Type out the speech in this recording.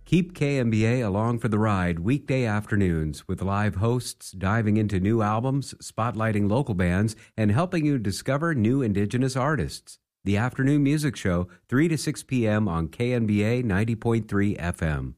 Keep KMBA along for the ride weekday afternoons with live hosts diving into new albums, spotlighting local bands, and helping you discover new Indigenous artists. The Afternoon Music Show, 3 to 6 p.m. on KNBA 90.3 FM.